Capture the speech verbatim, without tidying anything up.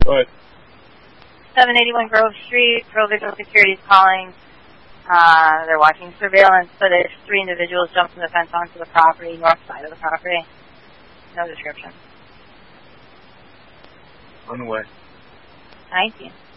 Go ahead. seven eighty-one Grove Street, Provisional Security is calling. Uh, they're watching surveillance footage. Three individuals jumped from the fence onto the property, north side of the property. No description. On the way. Thank you.